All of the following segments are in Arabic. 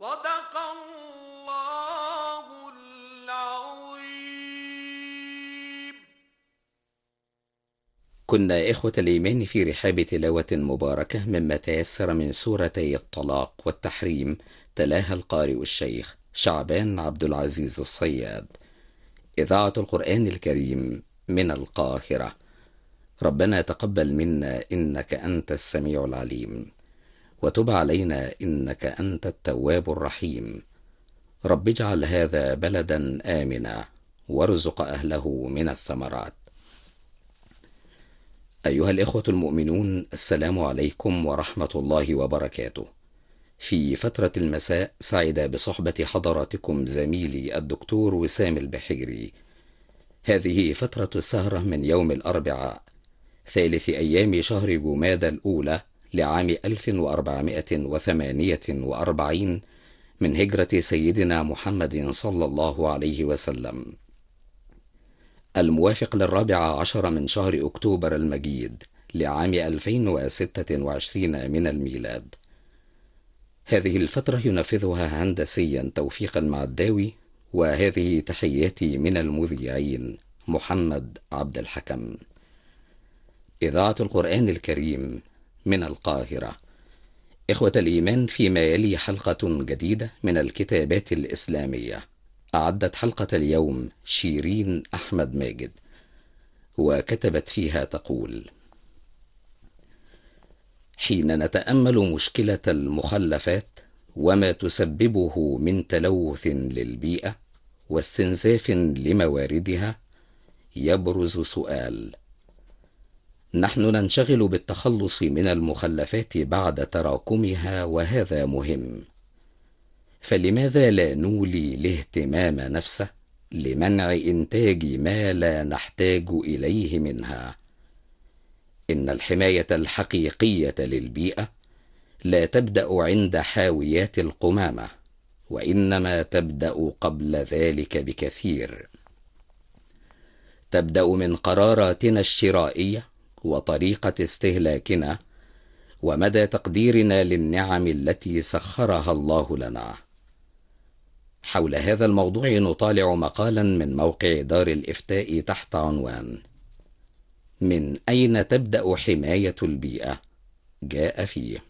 صدق الله العظيم. كنا إخوة الإيمان في رحاب تلاوة مباركة مما تيسر من سورتي الطلاق والتحريم، تلاها القارئ الشيخ شعبان عبد العزيز الصياد. إذاعة القرآن الكريم من القاهرة. ربنا تقبل منا إنك أنت السميع العليم، وتب علينا إنك أنت التواب الرحيم. رب اجعل هذا بلدا آمنا، وارزق أهله من الثمرات. أيها الإخوة المؤمنون، السلام عليكم ورحمة الله وبركاته. في فترة المساء سعد بصحبة حضراتكم زميلي الدكتور وسام البحيري. هذه فترة السهرة من يوم الأربعاء 3 أيام شهر جمادى الأولى لعام 1448 من هجرة سيدنا محمد صلى الله عليه وسلم، الموافق ل14 من شهر أكتوبر المجيد لعام 2026 من الميلاد. هذه الفترة ينفذها هندسيا توفيقا معداوي، وهذه تحياتي من المذيعين محمد عبد الحكم. إذاعة القرآن الكريم من القاهرة. إخوة الإيمان، فيما يلي حلقة جديدة من الكتابات الإسلامية. أعدت حلقة اليوم شيرين أحمد ماجد، وكتبت فيها تقول: حين نتأمل مشكلة المخلفات وما تسببه من تلوث للبيئة واستنزاف لمواردها، يبرز سؤال: نحن ننشغل بالتخلص من المخلفات بعد تراكمها، وهذا مهم، فلماذا لا نولي الاهتمام نفسه لمنع إنتاج ما لا نحتاج إليه منها؟ إن الحماية الحقيقية للبيئة لا تبدأ عند حاويات القمامة، وإنما تبدأ قبل ذلك بكثير. تبدأ من قراراتنا الشرائية وطريقة استهلاكنا ومدى تقديرنا للنعم التي سخرها الله لنا. حول هذا الموضوع نطالع مقالا من موقع دار الإفتاء تحت عنوان: من أين تبدأ حماية البيئة؟ جاء فيه: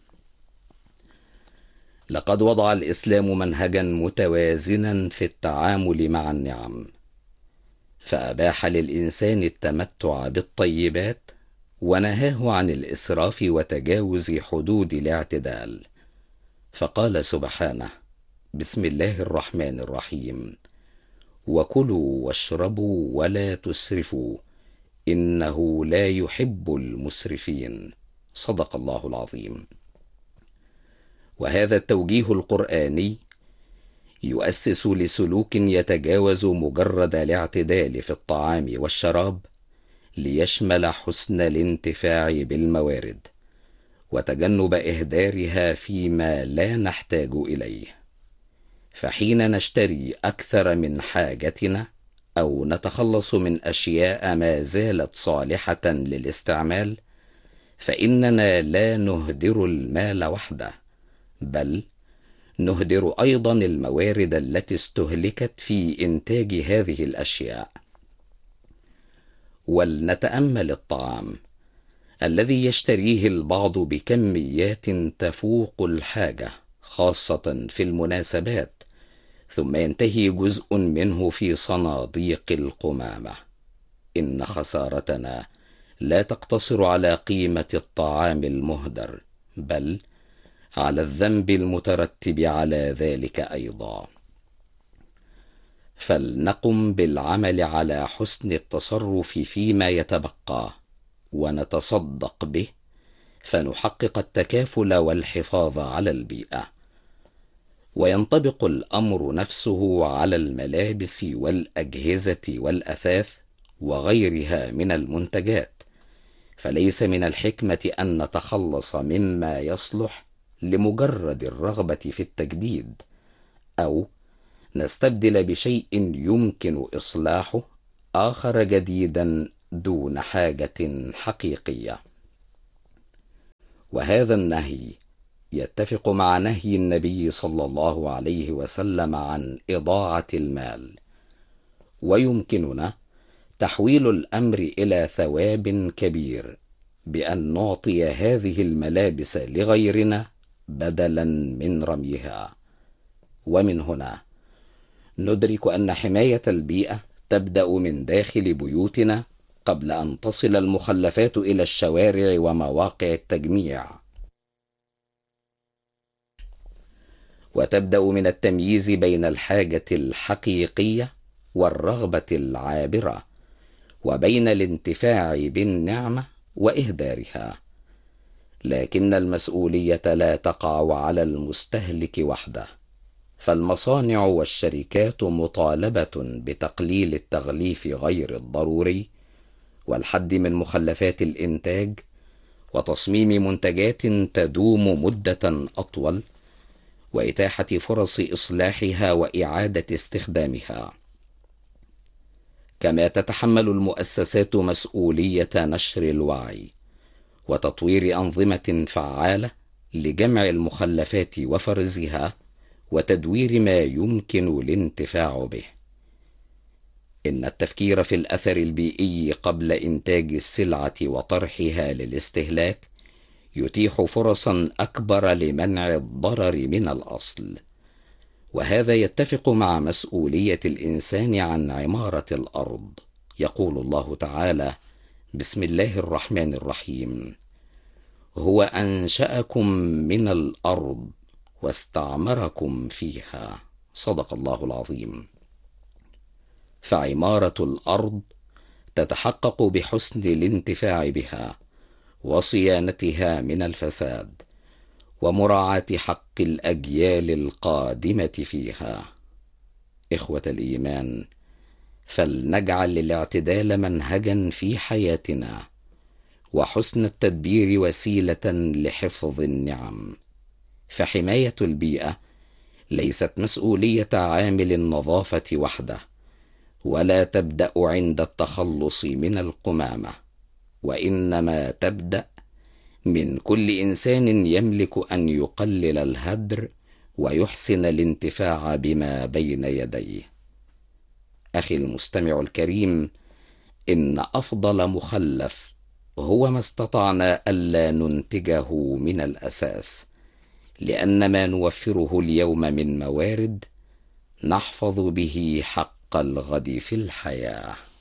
لقد وضع الإسلام منهجا متوازنا في التعامل مع النعم، فأباح للإنسان التمتع بالطيبات ونهاه عن الإسراف وتجاوز حدود الاعتدال، فقال سبحانه: بسم الله الرحمن الرحيم: وكلوا واشربوا ولا تسرفوا إنه لا يحب المسرفين. صدق الله العظيم. وهذا التوجيه القرآني يؤسس لسلوك يتجاوز مجرد الاعتدال في الطعام والشراب، ليشمل حسن الانتفاع بالموارد وتجنب إهدارها فيما لا نحتاج إليه. فحين نشتري أكثر من حاجتنا أو نتخلص من أشياء ما زالت صالحة للاستعمال، فإننا لا نهدر المال وحده، بل نهدر أيضا الموارد التي استهلكت في إنتاج هذه الأشياء. ولنتأمل الطعام الذي يشتريه البعض بكميات تفوق الحاجة، خاصة في المناسبات، ثم ينتهي جزء منه في صناديق القمامة. إن خسارتنا لا تقتصر على قيمة الطعام المهدر، بل على الذنب المترتب على ذلك أيضا. فلنقم بالعمل على حسن التصرف فيما يتبقى ونتصدق به، فنحقق التكافل والحفاظ على البيئة. وينطبق الأمر نفسه على الملابس والأجهزة والأثاث وغيرها من المنتجات، فليس من الحكمة أن نتخلص مما يصلح لمجرد الرغبة في التجديد، أو نستبدل بشيء يمكن إصلاحه آخر جديدا دون حاجة حقيقية. وهذا النهي يتفق مع نهي النبي صلى الله عليه وسلم عن إضاعة المال، ويمكننا تحويل الأمر إلى ثواب كبير بأن نعطي هذه الملابس لغيرنا بدلا من رميها. ومن هنا ندرك أن حماية البيئة تبدأ من داخل بيوتنا قبل أن تصل المخلفات إلى الشوارع ومواقع التجميع، وتبدأ من التمييز بين الحاجة الحقيقية والرغبة العابرة، وبين الانتفاع بالنعمة وإهدارها. لكن المسؤولية لا تقع على المستهلك وحده، فالمصانع والشركات مطالبة بتقليل التغليف غير الضروري، والحد من مخلفات الإنتاج، وتصميم منتجات تدوم مدة أطول، وإتاحة فرص إصلاحها وإعادة استخدامها. كما تتحمل المؤسسات مسؤولية نشر الوعي وتطوير أنظمة فعالة لجمع المخلفات وفرزها وتدوير ما يمكن الانتفاع به. إن التفكير في الأثر البيئي قبل إنتاج السلعة وطرحها للاستهلاك يتيح فرصا أكبر لمنع الضرر من الأصل، وهذا يتفق مع مسؤولية الإنسان عن عمارة الأرض. يقول الله تعالى: بسم الله الرحمن الرحيم: هو أنشأكم من الأرض واستعمركم فيها. صدق الله العظيم. فعمارة الأرض تتحقق بحسن الانتفاع بها وصيانتها من الفساد، ومراعاة حق الأجيال القادمة فيها. إخوة الإيمان، فلنجعل الاعتدال منهجا في حياتنا، وحسن التدبير وسيلة لحفظ النعم. فحماية البيئة ليست مسؤولية عامل النظافة وحده، ولا تبدأ عند التخلص من القمامة، وإنما تبدأ من كل إنسان يملك أن يقلل الهدر ويحسن الانتفاع بما بين يديه. أخي المستمع الكريم، إن أفضل مخلف هو ما استطعنا ألا ننتجه من الأساس، لأن ما نوفره اليوم من موارد نحفظ به حق الغد في الحياة.